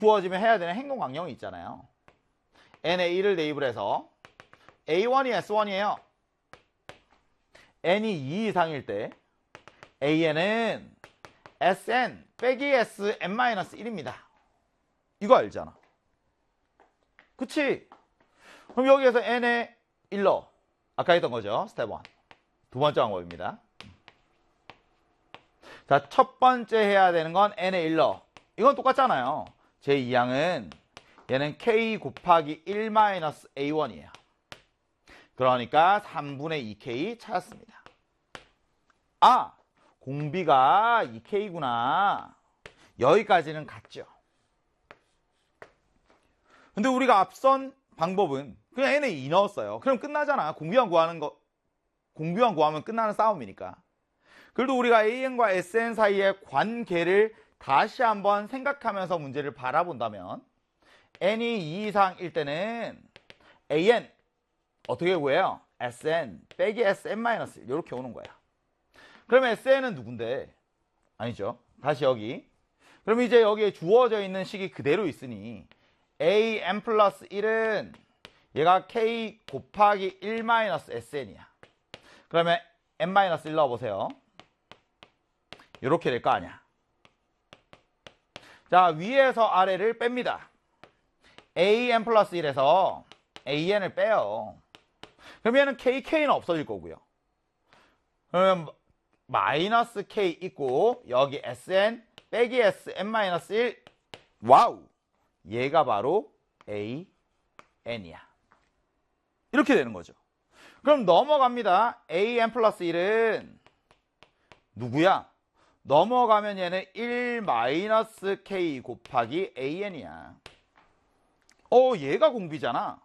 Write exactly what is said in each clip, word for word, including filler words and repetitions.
주어지면 해야 되는 행동 강령이 있잖아요. n에 일을 대입을 해서 에이 원이 에스 원이에요. n이 이 이상일 때 an은 sn 빼기 sn 마이너스 일입니다. 이거 알잖아. 그치? 그럼 여기에서 n에 일 넣어. 아까 했던 거죠. 스텝 일. 두 번째 방법입니다. 자, 첫 번째 해야 되는 건 n에 일 넣어. 이건 똑같잖아요. 제이 항은 얘는 k 곱하기 일 마이너스 에이 원이에요. 그러니까 삼분의 이 케이 찾았습니다. 아, 공비가 이 케이구나. 여기까지는 같죠. 근데 우리가 앞선 방법은 그냥 n에 이 넣었어요. 그럼 끝나잖아. 공비만 구하는 거, 공비만 구하면 끝나는 싸움이니까. 그래도 우리가 에이엔과 에스엔 사이의 관계를 다시 한번 생각하면서 문제를 바라본다면 n이 이 이상일 때는 an 어떻게 구해요? 에스엔 빼기 에스엔 마이너스 일 이렇게 오는 거야. 그러면 에스엔은 누군데? 아니죠. 다시 여기. 그럼 이제 여기에 주어져 있는 식이 그대로 있으니 an 플러스 일은 얘가 k 곱하기 일 마이너스 에스엔이야. 그러면 n 마이너스 일 넣어보세요. 이렇게 될 거 아니야. 자, 위에서 아래를 뺍니다. an 플러스 일에서 an을 빼요. 그럼 얘는 kk는 없어질 거고요. 그러면 마이너스 k 있고 여기 sn 빼기 sn 마이너스 일. 와우! 얘가 바로 an이야. 이렇게 되는 거죠. 그럼 넘어갑니다. an 플러스 일은 누구야? 넘어가면 얘는 일 마이너스 k 곱하기 an이야. 어, 얘가 공비잖아.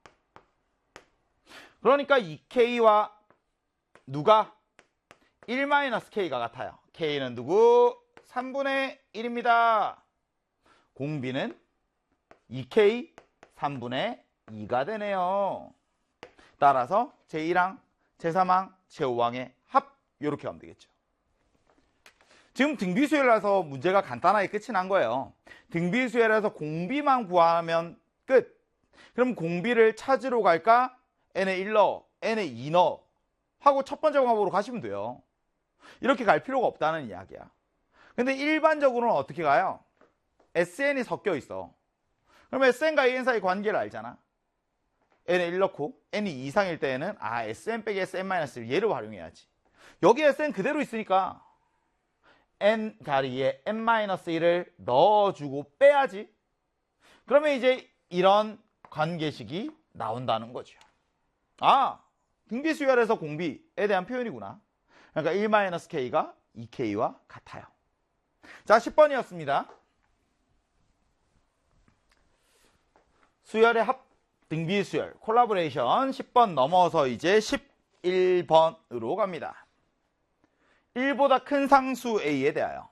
그러니까 이 케이와 누가? 일 마이너스 k가 같아요. k는 누구? 삼분의 일입니다. 공비는 이 케이 삼분의 이가 되네요. 따라서 제일 항, 제삼 항, 제오 항의 합 이렇게 하면 되겠죠. 지금 등비수열에서 문제가 간단하게 끝이 난 거예요. 등비수열에서 공비만 구하면 끝. 그럼 공비를 찾으러 갈까? n에 일 넣어, n에 이 넣어 하고 첫 번째 방법으로 가시면 돼요. 이렇게 갈 필요가 없다는 이야기야. 근데 일반적으로는 어떻게 가요? 에스엔이 섞여 있어. 그럼 에스엔과 에이엔 사이 관계를 알잖아. n에 일 넣고 n이 이 이상일 때에는 아 sn 빼기 sn 마이너스 일 얘를 활용해야지. 여기 sn 그대로 있으니까 n 자리에 n 마이너스 일을 넣어주고 빼야지. 그러면 이제 이런 관계식이 나온다는 거죠. 아, 등비수열에서 공비에 대한 표현이구나. 그러니까 일 마이너스 k가 이 케이와 같아요. 자, 십 번이었습니다. 수열의 합, 등비수열, 콜라보레이션 십 번 넘어서 이제 십일 번으로 갑니다. 일보다 큰 상수 a에 대하여.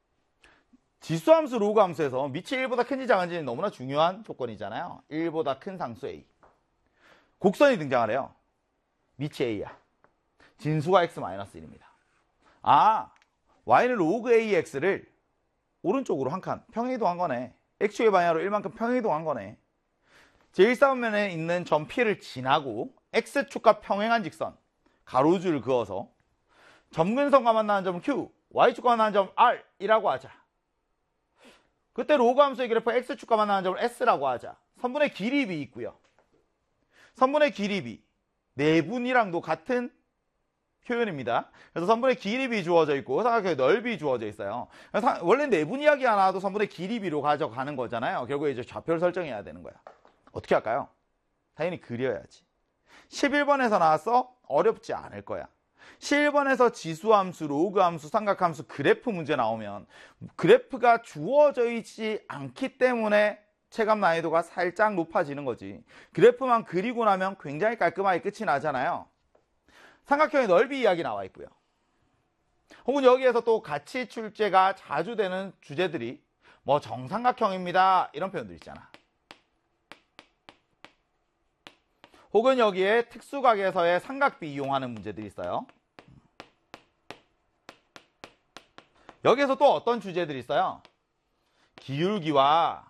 지수함수 로그 함수에서 밑이 일보다 큰지 작은지는 너무나 중요한 조건이잖아요. 일보다 큰 상수 a. 곡선이 등장하래요. 밑이 a야. 진수가 x 마이너스 일입니다. 아, y는 로그 ax를 오른쪽으로 한 칸 평행이동한 거네. x축의 방향으로 일만큼 평행이동한 거네. 제일사분면에 있는 점 P를 지나고 x축과 평행한 직선 가로줄을 그어서 점근선과 만나는 점은 Q, y축과 만나는 점은 R이라고 하자. 그때 로그 함수의 그래프 x축과 만나는 점을 S라고 하자. 선분의 길이 B 있고요. 선분의 길이 B, 내분이랑도 같은 표현입니다. 그래서 선분의 길이 B 주어져 있고 삼각형의 넓이 주어져 있어요. 원래 내분 이야기 하나도 선분의 길이 B로 가져가는 거잖아요. 결국에 이제 좌표를 설정해야 되는 거야. 어떻게 할까요? 당연히 그려야지. 십일 번에서 나왔어? 어렵지 않을 거야. 십일 번에서 지수함수, 로그함수, 삼각함수, 그래프 문제 나오면 그래프가 주어져 있지 않기 때문에 체감 난이도가 살짝 높아지는 거지. 그래프만 그리고 나면 굉장히 깔끔하게 끝이 나잖아요. 삼각형의 넓이 이야기 나와 있고요. 혹은 여기에서 또 같이 출제가 자주 되는 주제들이 뭐 정삼각형입니다 이런 표현들 있잖아. 혹은 여기에 특수각에서의 삼각비 이용하는 문제들이 있어요. 여기에서 또 어떤 주제들이 있어요? 기울기와